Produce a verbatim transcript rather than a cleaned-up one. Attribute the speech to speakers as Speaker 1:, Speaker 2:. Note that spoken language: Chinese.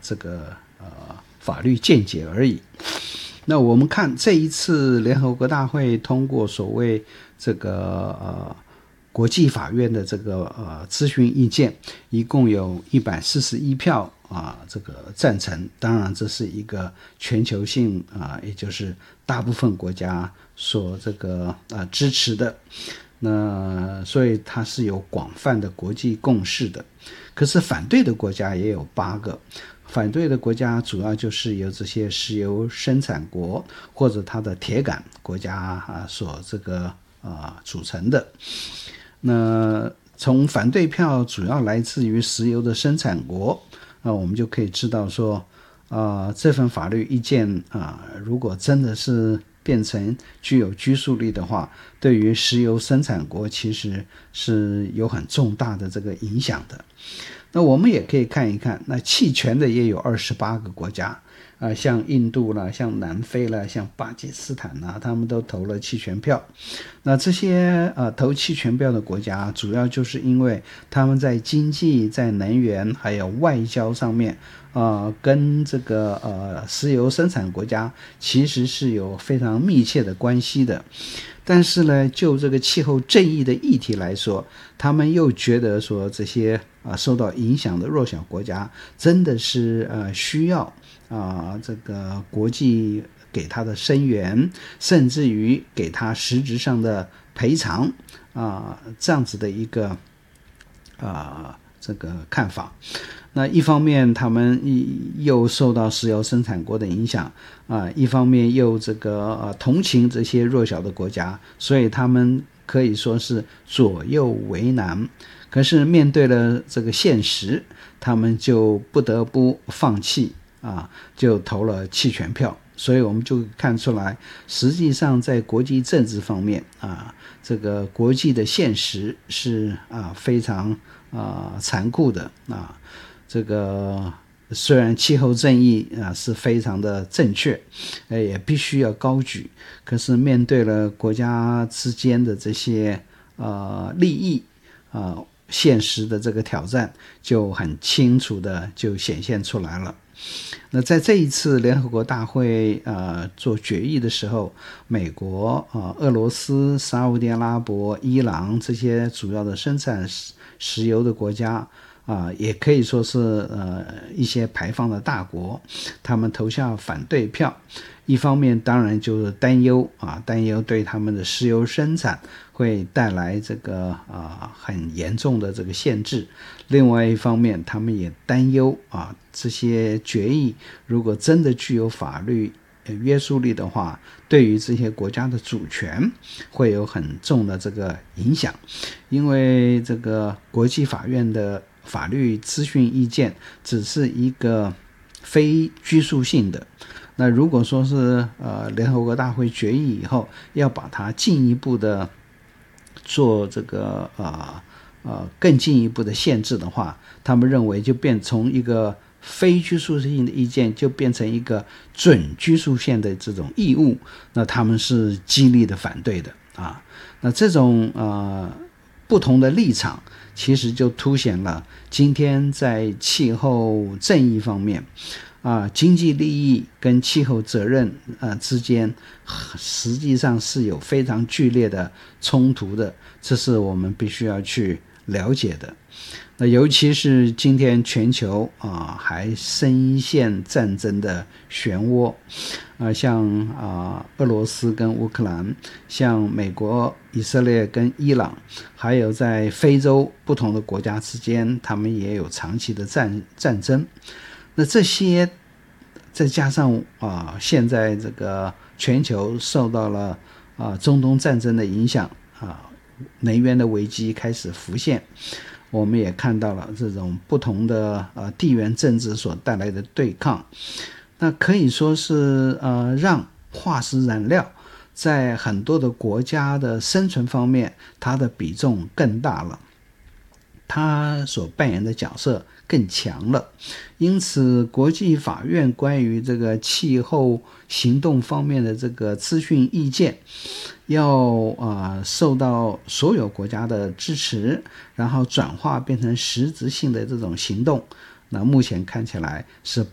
Speaker 1: 这个呃法律见解而已。那我们看这一次联合国大会通过所谓这个呃国际法院的这个呃咨询意见，一共有一百四十一票啊、呃、这个赞成，当然这是一个全球性啊、呃、也就是大部分国家所这个呃支持的，那所以它是有广泛的国际共识的。可是反对的国家也有八个，反对的国家主要就是由这些石油生产国或者它的铁杆国家啊所这个啊组成的。那从反对票主要来自于石油的生产国，那我们就可以知道说，啊、呃，这份法律意见啊、呃，如果真的是变成具有拘束力的话，对于石油生产国其实是有很重大的这个影响的。那我们也可以看一看，那弃权的也有二十八个国家。啊，像印度啦，像南非啦，像巴基斯坦啦，他们都投了弃权票。那这些呃投弃权票的国家，主要就是因为他们在经济、在能源还有外交上面，呃，跟这个呃石油生产国家其实是有非常密切的关系的。但是呢，就这个气候正义的议题来说，他们又觉得说这些啊、呃、受到影响的弱小国家真的是呃需要啊、呃、这个国际给他的声援，甚至于给他实质上的赔偿啊、呃、这样子的一个啊、呃、这个看法。那一方面他们又受到石油生产国的影响啊、呃，一方面又这个呃同情这些弱小的国家，所以他们可以说是左右为难。可是面对了这个现实，他们就不得不放弃啊，就投了弃权票。所以我们就看出来，实际上在国际政治方面啊，这个国际的现实是啊非常啊残酷的啊。这个虽然气候正义啊是非常的正确，也必须要高举，可是面对了国家之间的这些呃利益啊、呃、现实的这个挑战，就很清楚的就显现出来了。那在这一次联合国大会呃做决议的时候，美国啊、呃、俄罗斯、沙烏地阿拉伯、伊朗这些主要的生产石油的国家啊、呃，也可以说是呃一些排放的大国，他们投下反对票。一方面当然就是担忧啊，担忧对他们的石油生产会带来这个啊很严重的这个限制。另外一方面，他们也担忧啊，这些决议如果真的具有法律约束力的话，对于这些国家的主权会有很重的这个影响。因为这个国际法院的法律咨询意见只是一个非拘束性的，那如果说是呃联合国大会决议以后要把它进一步的做这个呃呃更进一步的限制的话，他们认为就变从一个非拘束性的意见就变成一个准拘束性的这种义务，那他们是极力的反对的啊。那这种呃不同的立场，其实就凸显了今天在气候正义方面啊，经济利益跟气候责任呃之间实际上是有非常剧烈的冲突的，这是我们必须要去了解的。那尤其是今天全球啊还深陷战争的漩涡啊，像啊俄罗斯跟乌克兰，像美国、以色列跟伊朗，还有在非洲不同的国家之间，他们也有长期的战战争。那这些再加上啊现在这个全球受到了啊中东战争的影响啊，能源的危机开始浮现。我们也看到了这种不同的呃地缘政治所带来的对抗，那可以说是呃让化石燃料在很多的国家的生存方面，它的比重更大了，它所扮演的角色更强了。因此国际法院关于这个气候行动方面的这个咨询意见要呃受到所有国家的支持，然后转化变成实质性的这种行动，那目前看起来是